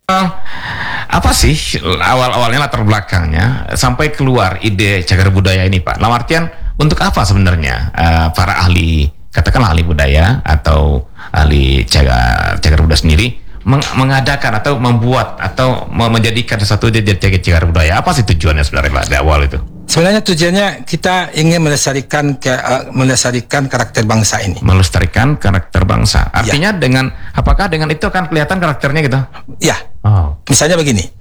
Apa sih awal-awalnya latar belakangnya sampai keluar ide cagar budaya ini, Pak? Dalam artian untuk apa sebenarnya para ahli, katakanlah ahli budaya atau ahli cagar budaya sendiri mengadakan atau membuat atau menjadikan sesuatu jadi cagar budaya? Apa sih tujuannya sebenarnya, Pak, di awal itu? Sebenarnya tujuannya kita ingin melestarikan karakter bangsa ini. Melestarikan karakter bangsa. Artinya dengan apakah dengan itu akan kelihatan karakternya gitu? Ya. Oh. Misalnya begini.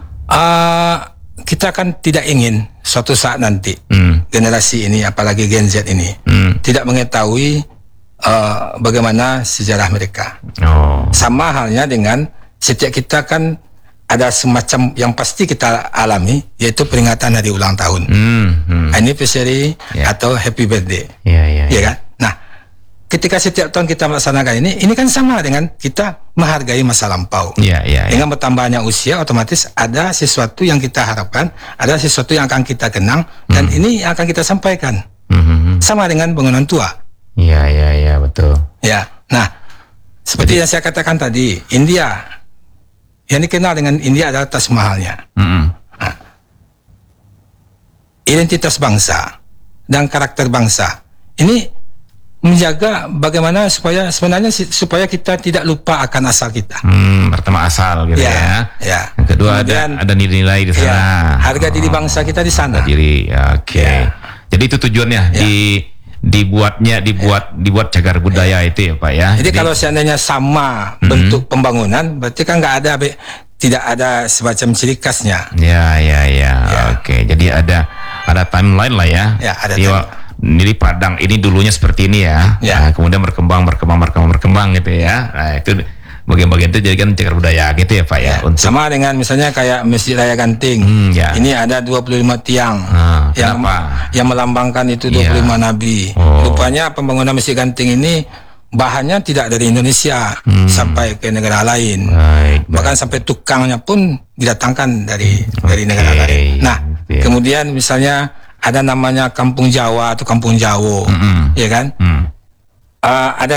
Kita kan tidak ingin suatu saat nanti generasi ini, apalagi Gen Z ini, tidak mengetahui bagaimana sejarah mereka. Oh. Sama halnya dengan setiap kita kan ada semacam yang pasti kita alami, yaitu peringatan hari ulang tahun, anniversary atau happy birthday, ya kan? Nah, ketika setiap tahun kita melaksanakan ini kan sama dengan kita menghargai masa lampau. Dengan bertambahnya usia, otomatis ada sesuatu yang kita harapkan, ada sesuatu yang akan kita kenang, dan ini yang akan kita sampaikan. Sama dengan bangunan tua. Iya, betul. Ya, nah, seperti yang saya katakan tadi, India. Yang dikenal dengan India adalah Taj Mahalnya. Nah, identitas bangsa dan karakter bangsa ini menjaga bagaimana supaya kita tidak lupa akan asal kita. Pertama asal gitu ya. Yang kedua kemudian, ada nilai-nilai di sana. Harga diri bangsa kita di sana. Harga diri, oke. Jadi itu tujuannya dibuat cagar budaya itu ya, Pak ya. Jadi kalau seandainya sama bentuk pembangunan, berarti kan tidak ada semacam ciri khasnya. Oke. Jadi ada timeline lah ya. Ada Jadi Padang ini dulunya seperti ini ya. Nah, kemudian berkembang gitu ya. Nah, itu bagian-bagian itu jadikan cagar budaya gitu ya, Pak ya. Sama dengan misalnya kayak Masjid Raya Genting. Ini ada 25 tiang yang melambangkan itu 25 nabi. Rupanya pembangunan Masjid Genting ini bahannya tidak dari Indonesia sampai ke negara lain. Bahkan sampai tukangnya pun didatangkan dari negara lain. Nah, kemudian misalnya ada namanya Kampung Jawa atau Kampung Jawo, ya kan? Ada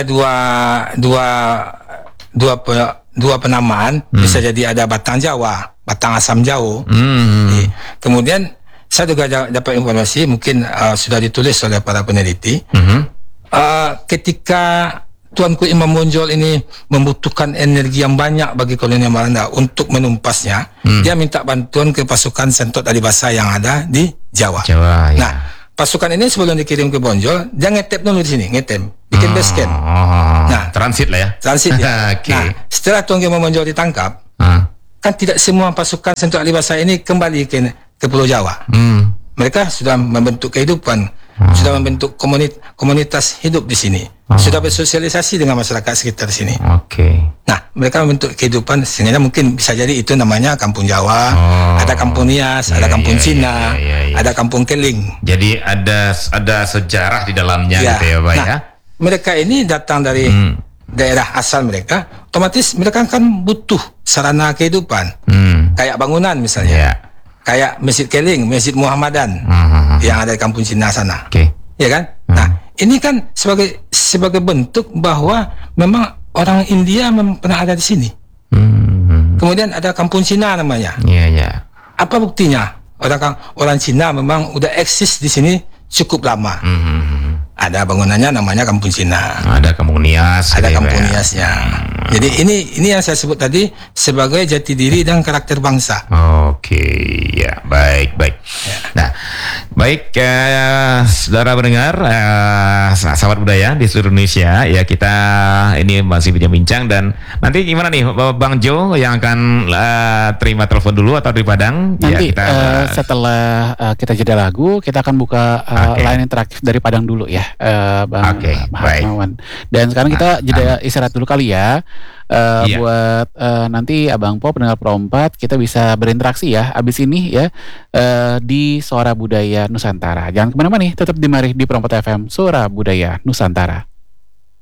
dua penamaan, bisa jadi ada Batang Jawa, Batang Asam Jawo. Kemudian saya juga dapat informasi, mungkin sudah ditulis oleh para peneliti, ketika Tuanku Imam Bonjol ini membutuhkan energi yang banyak bagi kolonial Belanda untuk menumpasnya, dia minta bantuan ke pasukan Sentot Adibasa yang ada di Jawa. Nah, pasukan ini sebelum dikirim ke Bonjol, dia ngetep dulu di sini, bikin base camp. Nah, transit lah ya. Transit ya. Nah, setelah Tuanku Imam Bonjol ditangkap, kan tidak semua pasukan Sentot Adibasa ini kembali ke Pulau Jawa. Mereka sudah membentuk kehidupan, sudah membentuk komunitas hidup di sini, sudah bersosialisasi dengan masyarakat sekitar sini. Nah, mereka membentuk kehidupan, sehingga mungkin bisa jadi itu namanya Kampung Jawa, ada Kampung Nias, ada Kampung Cina, ada Kampung Keling. Jadi ada sejarah di dalamnya gitu ya, Pak ya. Mereka ini datang dari daerah asal mereka, otomatis mereka kan butuh sarana kehidupan, kayak bangunan misalnya. Kayak Masjid Keling, Masjid Muhammadan yang ada di Kampung Cina sana, ya kan? Nah, ini kan sebagai bentuk bahwa memang orang India memang pernah ada di sini. Kemudian ada Kampung Cina namanya. Apa buktinya? Orang Cina memang udah eksis di sini cukup lama. Ada bangunannya namanya Kampung Cina. Ada Kampung Nias. Ada Kampung Niasnya. Jadi ini yang saya sebut tadi sebagai jati diri dan karakter bangsa. Ya, baik. Nah, baik saudara pendengar, sahabat budaya di seluruh Indonesia ya, kita ini masih bincang-bincang, dan nanti gimana nih Bang Jo yang akan terima telepon dulu atau dari Padang? Nanti setelah kita jeda lagu, kita akan buka line interaktif dari Padang dulu ya, Bang Mawan. Dan sekarang kita jeda istirahat dulu kali ya. Buat nanti Abang Po, pendengar Pro 4, kita bisa berinteraksi ya abis ini ya, di Suara Budaya Nusantara. Jangan kemana-mana nih, tetap di Pro 4 FM Suara Budaya Nusantara.